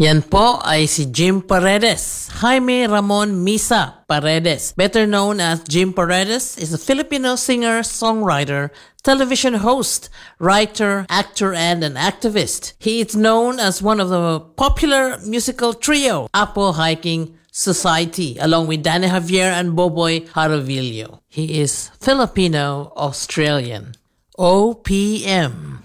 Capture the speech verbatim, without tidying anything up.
Yan po ay si Jim Paredes. Jaime Ramon Misa Paredes, better known as Jim Paredes, is a Filipino singer, songwriter, television host, writer, actor, and an activist. He is known as one of the popular musical trio, Apo Hiking Society, along with Danny Javier and Boboy Jaramillo. He is Filipino-Australian. O P M.